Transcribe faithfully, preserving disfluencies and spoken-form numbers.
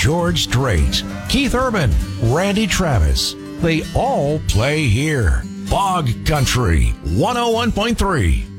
George Strait, Keith Urban, Randy Travis. They all play here. Bog Country one oh one point three.